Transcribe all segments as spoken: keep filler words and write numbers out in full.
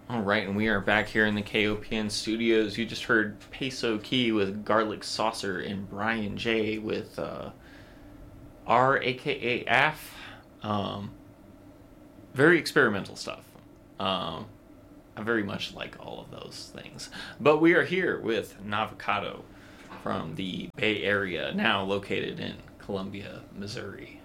All right, and we are back here in the K O P N studios. You just heard Peso Key with Garlic Saucer and Brian J with uh, R, aka Af. Um, very experimental stuff. Um, I very much like all of those things. But we are here with Navocado from the Bay Area, now located in Columbia, Missouri.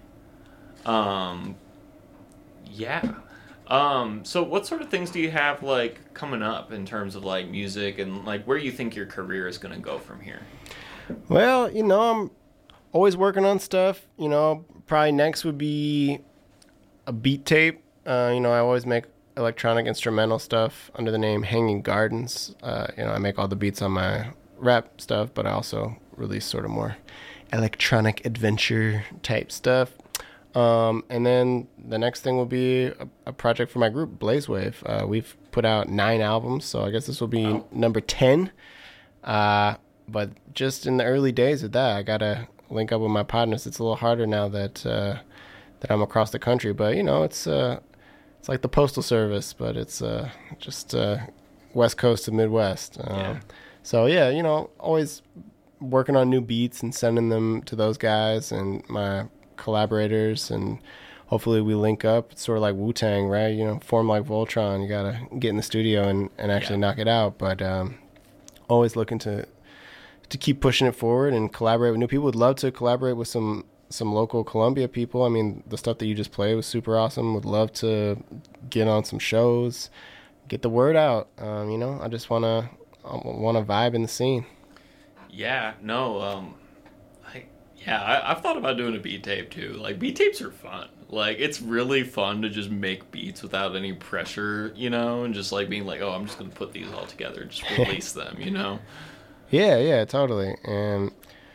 Um, yeah. Um, so what sort of things do you have, like, coming up in terms of, like, music and, like, where you think your career is going to go from here? Well, you know, I'm always working on stuff. You know, probably next would be a beat tape. Uh, you know, I always make electronic instrumental stuff under the name Hanging Gardens. Uh, you know, I make all the beats on my rap stuff, but I also release sort of more electronic adventure type stuff. Um, and then the next thing will be a, a project for my group, Blazewave. Uh, we've put out nine albums, so I guess this will be wow. number ten. Uh, but just in the early days of that, I got to link up with my partners. It's a little harder now that uh, that I'm across the country. But, you know, it's uh, it's like the Postal Service, but it's uh, just uh, West Coast to Midwest. Um, yeah. So, yeah, you know, always working on new beats and sending them to those guys and my collaborators, and hopefully we link up. It's sort of like Wu-Tang, right? You know, form like Voltron. You gotta get in the studio and, and actually yeah. knock it out. But um, always looking to to keep pushing it forward and collaborate with new people. Would love to collaborate with some some local Columbia people. I mean, the stuff that you just played was super awesome. Would love to get on some shows, get the word out. Um, you know, I just wanna wanna vibe in the scene. Yeah, no, um, I, yeah, I, I've thought about doing a beat tape too. Like, beat tapes are fun. Like, it's really fun to just make beats without any pressure, you know, and just like being like, oh, I'm just gonna put these all together and just release them, you know. Yeah, yeah, totally. And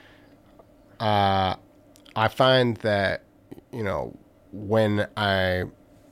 uh, I find that, you know, when I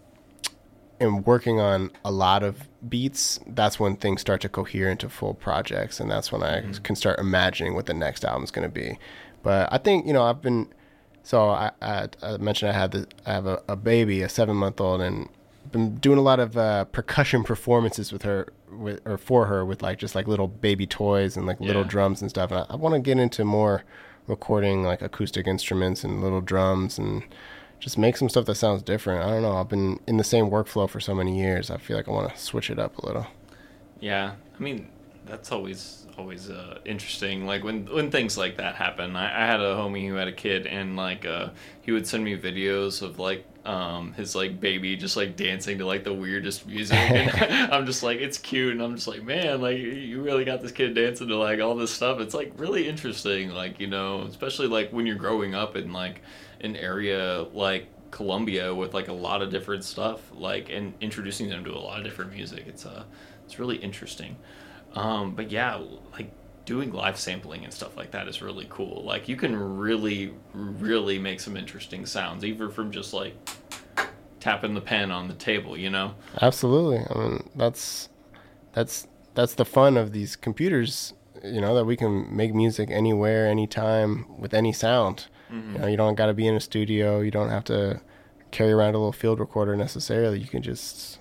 am working on a lot of beats, that's when things start to cohere into full projects, and that's when I mm-hmm. can start imagining what the next album is going to be. But I think, you know, I've been, so I, I, I mentioned I had the, I have a, a baby, a seven month old, and been doing a lot of uh, percussion performances with her, with or for her, with like just like little baby toys and like yeah. little drums and stuff. And I, I want to get into more recording like acoustic instruments and little drums and just make some stuff that sounds different. I don't know. I've been in the same workflow for so many years. I feel like I want to switch it up a little. Yeah, I mean, that's always always uh, interesting. Like when when things like that happen. I, I had a homie who had a kid, and like uh, he would send me videos of like um, his like baby just like dancing to like the weirdest music. And I'm just like, it's cute, and I'm just like, man, like you really got this kid dancing to like all this stuff. It's like really interesting. Like, you know, especially like when you're growing up in like an area like Columbia with like a lot of different stuff, like, and introducing them to a lot of different music. It's uh it's really interesting. Um, but yeah, like doing live sampling and stuff like that is really cool. Like you can really, really make some interesting sounds, even from just like tapping the pen on the table, you know? Absolutely. I mean, that's that's that's the fun of these computers, you know, that we can make music anywhere, anytime, with any sound. Mm-hmm. You know, you don't got to be in a studio. You don't have to carry around a little field recorder necessarily. You can just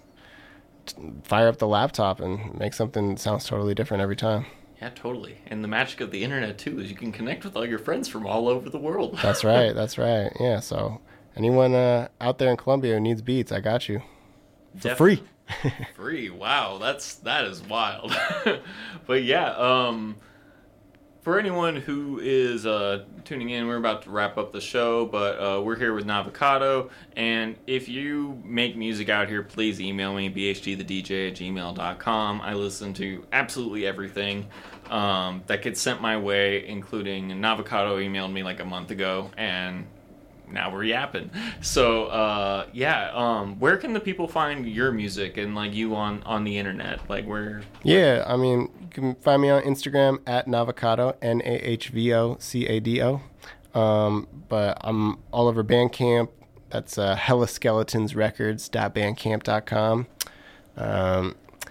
fire up the laptop and make something that sounds totally different every time. Yeah, totally. And the magic of the internet too is you can connect with all your friends from all over the world. That's right. That's right. Yeah. So anyone uh, out there in Columbia who needs beats, I got you for Definitely. free. Free. Wow, that's that is wild. But yeah, um, for anyone who is uh, tuning in, we're about to wrap up the show, but uh, we're here with Navocado, and if you make music out here, please email me, b h g the d j at gmail dot com. I listen to absolutely everything um, that gets sent my way, including Navocado emailed me like a month ago, and now we're yapping. So, uh, yeah, um, where can the people find your music and, like, you on, on the internet? Like, where? Yeah, I mean, you can find me on Instagram at Navocado, N A H V O C A D O. Um, but I'm all over Bandcamp. That's uh, hella skeletons records dot bandcamp dot com. Um,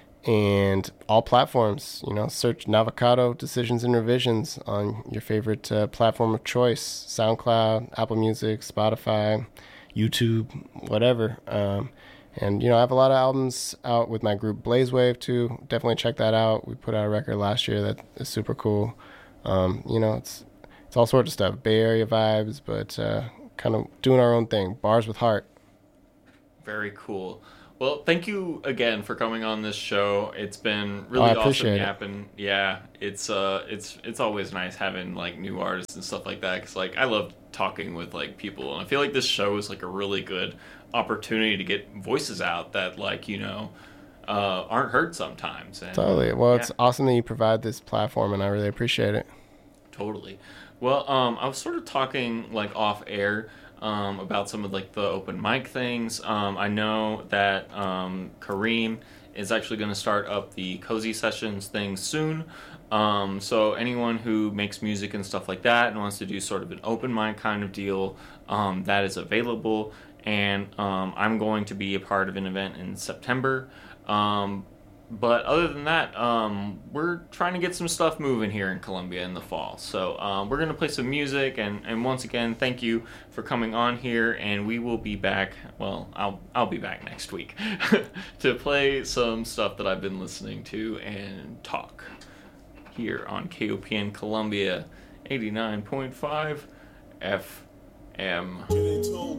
and all platforms, you know, search Navocado Decisions and Revisions on your favorite uh, platform of choice, SoundCloud, Apple Music, Spotify, YouTube, whatever. Um, And, you know, I have a lot of albums out with my group Blaze Wave, too. Definitely check that out. We put out a record last year that is super cool. Um, you know, it's it's all sorts of stuff. Bay Area vibes, but uh, kind of doing our own thing. Bars with heart. Very cool. Well, thank you again for coming on this show. It's been really Oh, I awesome appreciate it. yapping. Yeah, it's uh, it's it's always nice having like new artists and stuff like that. Cause like I love talking with like people, and I feel like this show is like a really good opportunity to get voices out that like you know uh, aren't heard sometimes. And, Totally. Well, yeah. it's awesome that you provide this platform, and I really appreciate it. Totally. Well, um, I was sort of talking like off air um, about some of like the open mic things. Um, I know that um, Kareem is actually going to start up the Cozy Sessions thing soon. Um, so anyone who makes music and stuff like that and wants to do sort of an open mic kind of deal, um, that is available. And um, I'm going to be a part of an event in September. Um, But other than that, um, we're trying to get some stuff moving here in Columbia in the fall. So um, we're going to play some music. And, and once again, thank you for coming on here. And we will be back. Well, I'll, I'll be back next week to play some stuff that I've been listening to and talk here on K O P N Columbia eighty-nine point five F M.